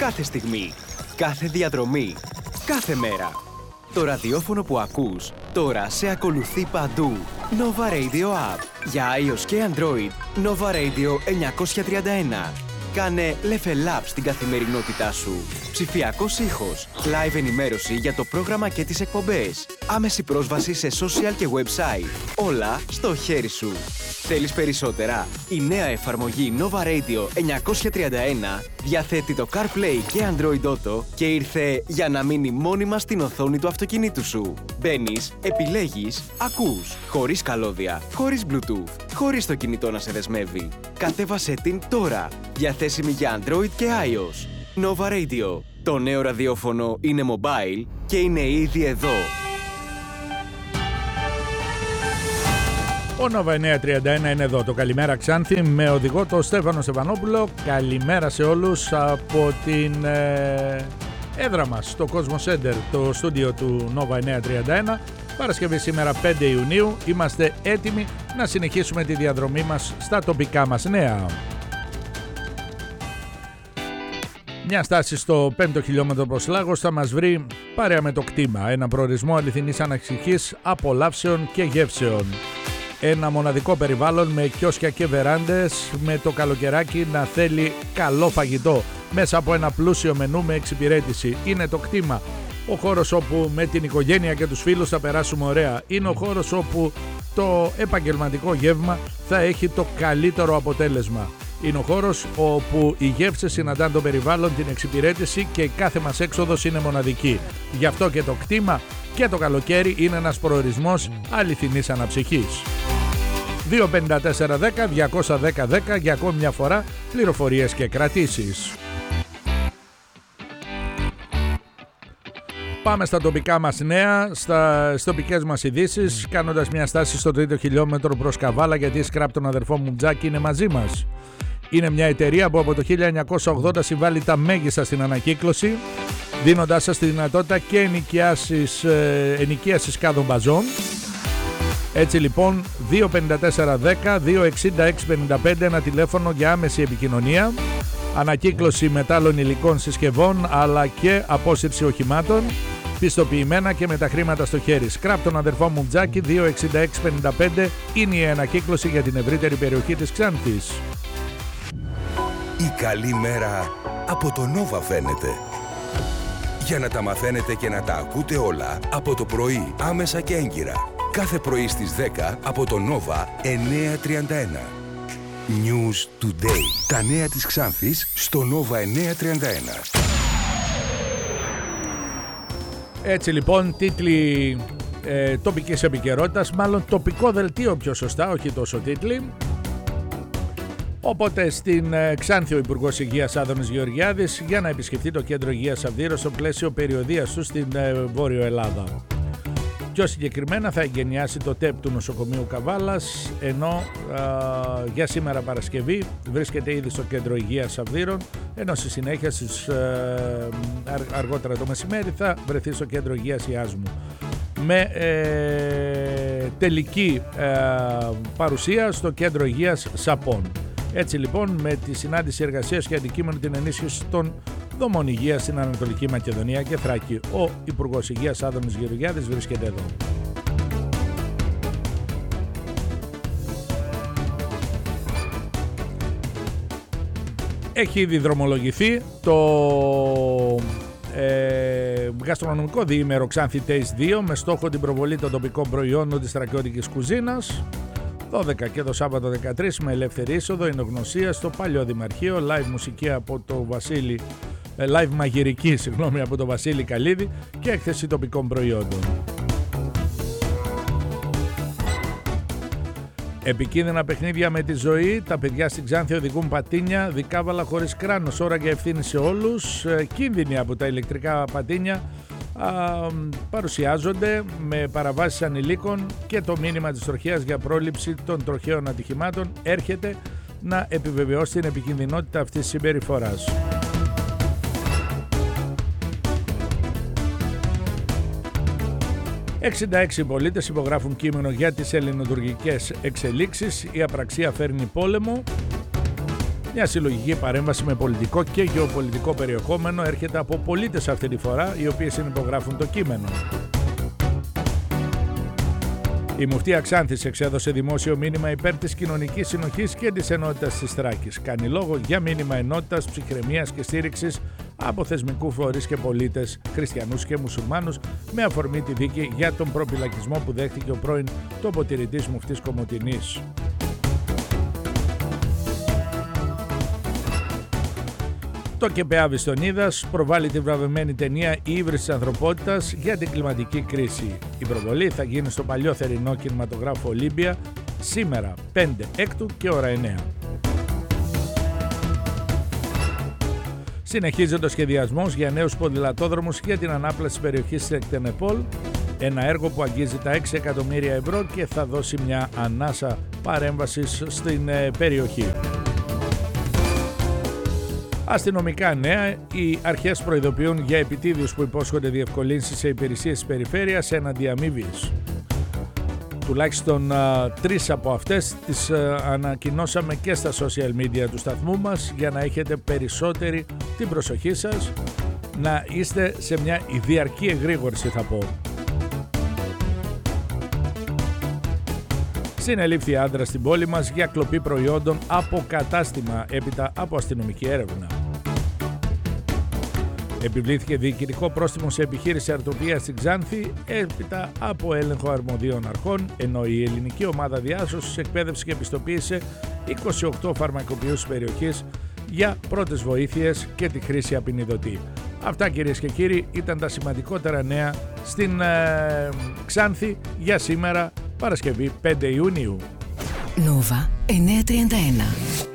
κάθε στιγμή, κάθε διαδρομή, κάθε μέρα. Το ραδιόφωνο που ακούς τώρα σε ακολουθεί παντού. Nova Radio App. Για iOS και Android, Nova Radio 931. Κάνε level up στην καθημερινότητά σου. Ψηφιακός ήχος, live ενημέρωση για το πρόγραμμα και τις εκπομπές, άμεση πρόσβαση σε social και website. Όλα στο χέρι σου. Θέλεις περισσότερα? Η νέα εφαρμογή Nova Radio 931 διαθέτει το CarPlay και Android Auto και ήρθε για να μείνει μόνιμα στην οθόνη του αυτοκινήτου σου. Μπαίνεις, επιλέγεις, ακούς, χωρίς καλώδια, χωρίς Bluetooth, χωρίς το κινητό να σε δεσμεύει. Κατέβασέ την τώρα, διαθέσιμη για Android και iOS. Nova Radio. Το νέο ραδιόφωνο είναι mobile και είναι ήδη εδώ. Ο Nova 931 είναι εδώ. Το καλημέρα Ξάνθη με οδηγό το Στέφανο Στεφανόπουλο. Καλημέρα σε όλους από την έδρα μας στο Cosmo Center, το στούντιο του Nova 931. Παρασκευή σήμερα 5 Ιουνίου. Είμαστε έτοιμοι να συνεχίσουμε τη διαδρομή μας στα τοπικά μας νέα. Μια στάση στο 5ο χιλιόμετρο προς Λάγος θα μας βρει παρέα με το κτήμα. Ένα προορισμό αληθινής αναψυχής, απολαύσεων και γεύσεων. Ένα μοναδικό περιβάλλον με κιόσκια και βεράντες, με το καλοκαιράκι να θέλει καλό φαγητό μέσα από ένα πλούσιο μενού με εξυπηρέτηση. Είναι το κτήμα. Ο χώρος όπου με την οικογένεια και τους φίλους θα περάσουμε ωραία. Είναι ο χώρος όπου το επαγγελματικό γεύμα θα έχει το καλύτερο αποτέλεσμα. Είναι ο χώρος όπου οι γεύσεις συναντάνε το περιβάλλον, την εξυπηρέτηση και κάθε μας έξοδος είναι μοναδική. Γι' αυτό και το κτήμα και το καλοκαίρι είναι ένας προορισμός αληθινής αναψυχής. 25410-210-10 για ακόμη μια φορά πληροφορίες και κρατήσεις. Πάμε στα τοπικά μας νέα, στις τοπικές μας ειδήσεις, κάνοντας μια στάση στο 3ο χιλιόμετρο προς Καβάλα, γιατί η Scrap, τον αδερφό μου Τζάκη, είναι μαζί μας. Είναι μια εταιρεία που από το 1980 συμβάλλει τα μέγιστα στην ανακύκλωση, δίνοντάς σας τη δυνατότητα και ενοικίασης κάδων μπαζών. Έτσι λοιπόν 25410-26655, ένα τηλέφωνο για άμεση επικοινωνία, ανακύκλωση μετάλλων υλικών συσκευών αλλά και απόσυρση οχημάτων, πιστοποιημένα και με τα χρήματα στο χέρι. Σκράπ, τον αδερφό μου Τζάκη, 26655 είναι η ανακύκλωση για την ευρύτερη περιοχή της Ξάνθης. Η καλή μέρα από το Nova φαίνεται. Για να τα μαθαίνετε και να τα ακούτε όλα από το πρωί, άμεσα και έγκυρα. Κάθε πρωί στις 10 από το Nova 931. News Today. Τα νέα της Ξάνθης στο Nova 931. Έτσι λοιπόν, τίτλοι τοπικής επικαιρότητας, μάλλον τοπικό δελτίο πιο σωστά, όχι τόσο τίτλοι. Οπότε στην Ξάνθη ο Υπουργός Υγείας Άδωνης Γεωργιάδης για να επισκεφτεί το κέντρο υγείας Αυδείρος στο πλαίσιο περιοδίας του στην Βόρειο Ελλάδα. Πιο συγκεκριμένα θα εγκαινιάσει το ΤΕΠ του νοσοκομείου Καβάλας, ενώ για σήμερα Παρασκευή βρίσκεται ήδη στο κέντρο υγείας Αυδείρων, ενώ στη συνέχεια αργότερα το μεσημέρι θα βρεθεί στο κέντρο υγείας Ιάσμου με τελική παρουσία στο κέντρο υγείας Σαπών. Έτσι λοιπόν, με τη συνάντηση εργασίας και αντικείμενο την ενίσχυση των δομών υγείας στην Ανατολική Μακεδονία και Θράκη, ο Υπουργός Υγείας Άδωνης Γεωργιάδης βρίσκεται εδώ. Έχει ήδη δρομολογηθεί το γαστρονομικό διήμερο Ξάνθη Taste 2 με στόχο την προβολή των τοπικών προϊόντων της θρακιώτικης κουζίνας. 12 και το Σάββατο 13 με ελεύθερη είσοδο, εινογνωσία στο Παλιό Δημαρχείο, live μουσική από το Βασίλη, live μαγειρική από το Βασίλη Καλίδη και έκθεση τοπικών προϊόντων. Επικίνδυνα παιχνίδια με τη ζωή, τα παιδιά στην Ξάνθη οδηγούν πατίνια, δικάβαλα χωρίς κράνος, ώρα και ευθύνη σε όλους. Κίνδυνοι από τα ηλεκτρικά πατίνια παρουσιάζονται με παραβάσεις ανηλίκων και το μήνυμα της τροχέας για πρόληψη των τροχαίων ατυχημάτων έρχεται να επιβεβαιώσει την επικινδυνότητα αυτής της συμπεριφοράς. «66 πολίτες υπογράφουν κείμενο για τις ελληνοτουρκικές εξελίξεις. Η απραξία φέρνει πόλεμο». Μια συλλογική παρέμβαση με πολιτικό και γεωπολιτικό περιεχόμενο έρχεται από πολίτες αυτή τη φορά, οι οποίοι συνυπογράφουν το κείμενο. Η Μουφτία Ξάνθης εξέδωσε δημόσιο μήνυμα υπέρ της κοινωνικής συνοχής και της ενότητας της Θράκης. Κάνει λόγο για μήνυμα ενότητας, ψυχραιμίας και στήριξης από θεσμικούς φορείς και πολίτες, χριστιανούς και μουσουλμάνους, με αφορμή τη δίκη για τον προπυλακισμό που δέχτηκε ο πρώην τοποτηρητής Μουφτής Κομοτηνής. Το ΚΠΑ Βιστονίδας προβάλλει τη βραβευμένη ταινία «Η ύβριση της ανθρωπότητας» για την κλιματική κρίση. Η προβολή θα γίνει στο παλιό θερινό κινηματογράφο Ολύμπια σήμερα 5 Έκτου και ώρα 9. Συνεχίζεται ο σχεδιασμός για νέους ποδηλατόδρομους για την ανάπλαση της περιοχής της Εκτενεπόλ, ένα έργο που αγγίζει τα 6 εκατομμύρια ευρώ και θα δώσει μια ανάσα παρέμβασης στην περιοχή. Αστυνομικά νέα, οι αρχές προειδοποιούν για επιτίδιους που υπόσχονται διευκολύνσεις σε υπηρεσίες της περιφέρειας έναντι αμοιβής. Τουλάχιστον 3 από αυτές τις ανακοινώσαμε και στα social media του σταθμού μας για να έχετε περισσότερη την προσοχή σας, να είστε σε μια διαρκή εγρήγορση θα πω. Συνελήφθη άντρα στην πόλη μας για κλοπή προϊόντων από κατάστημα έπειτα από αστυνομική έρευνα. Επιβλήθηκε διοικητικό πρόστιμο σε επιχείρηση αρτοπίας στην Ξάνθη έπειτα από έλεγχο αρμοδίων αρχών, ενώ η ελληνική ομάδα διάσωσης εκπαίδευσε και πιστοποίησε 28 φαρμακοποιούς της περιοχής για πρώτες βοήθειες και τη χρήση απεινιδωτή. Αυτά, κυρίες και κύριοι, ήταν τα σημαντικότερα νέα στην Ξάνθη για σήμερα, Παρασκευή 5 Ιουνίου. Νόβα 931.